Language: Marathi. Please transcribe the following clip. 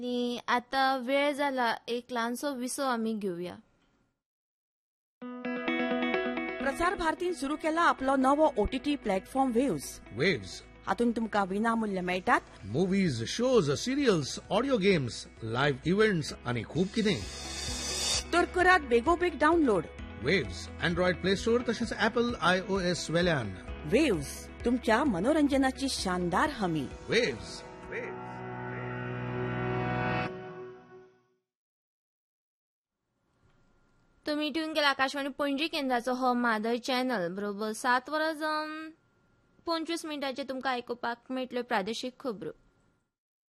आणि आता वेळ झाला एक लहानसो विसो आम्ही घेऊया. प्रसार भारतीन सुरू केला आपलो नवो OTT प्लॅटफॉर्म वेव्स. हातून तुमका विनामूल्य मेळटात movies, shows, serials, audio games, live events आणि खूप कितें. तर करात बेगोबेग download. Waves Android play store तसेच ऍपल iOS वेल्यान. वेव्स तुमच्या मनोरंजनाची शानदार हमी. वेव्स. तुम्ही ट्यून केला आकाशवाणी पणजी केंद्राचो हो मादर चॅनल. बरोबर 7:25 तुमकां आयकुपाक मेळटल्यो प्रादेशीक खबरो.